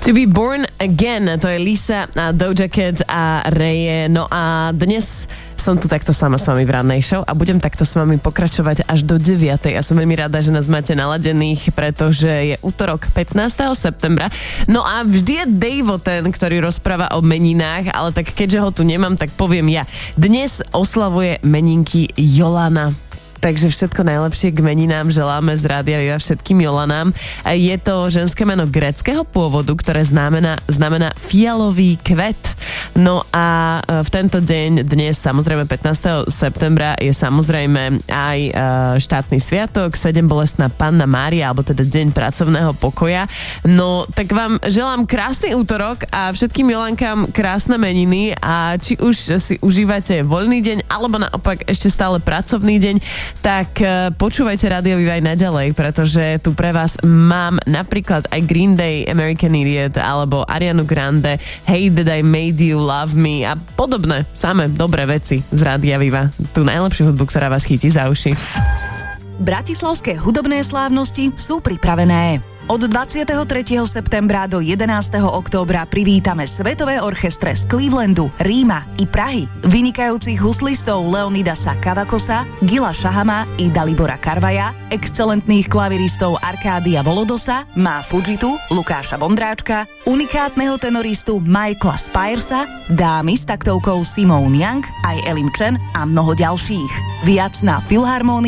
To be born again, to je Lisa a Doja Cat a Ray. No a dnes som tu takto sama s vami v rannej show a budem takto s vami pokračovať až do 9. Ja som veľmi rada, že nás máte naladených, pretože je útorok 15. septembra. No a vždy je Dejvo ten, ktorý rozpráva o meninách, ale tak keďže ho tu nemám, tak poviem ja. Dnes oslavuje meninky Jolana. Takže všetko najlepšie k meninám želáme z Rádia Viva všetkým Jolanám. Je to ženské meno gréckeho pôvodu, ktoré znamená fialový kvet. No a v tento deň, dnes samozrejme 15. septembra, je samozrejme aj štátny sviatok, 7 bolestná Panna Mária, alebo teda deň pracovného pokoja. No tak vám želám krásny útorok a všetkým Jolankám krásne meniny a či už si užívate voľný deň, alebo naopak ešte stále pracovný deň, tak počúvajte Rádio Viva aj naďalej, pretože tu pre vás mám napríklad aj Green Day, American Idiot, alebo Arianu Grande, Hey That I Made You Love Me a podobné samé dobré veci z Rádia Viva. Tú najlepšiu hudbu, ktorá vás chytí za uši. Bratislavské hudobné slávnosti sú pripravené. Od 23. septembra do 11. októbra privítame svetové orchestre z Clevelandu, Ríma i Prahy, vynikajúcich huslistov Leonidasa Kavakosa, Gila Šahama i Dalibora Karvaja, excelentných klaviristov Arkádia Volodosa, Má Fujitu, Lukáša Vondráčka, unikátneho tenoristu Michaela Spiresa, dámy s taktovkou Simone Young, aj Elim Chen a mnoho ďalších. Viac na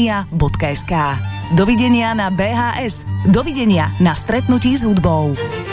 filharmonia.sk. Dovidenia na BHS. Dovidenia na stretnutí s hudbou.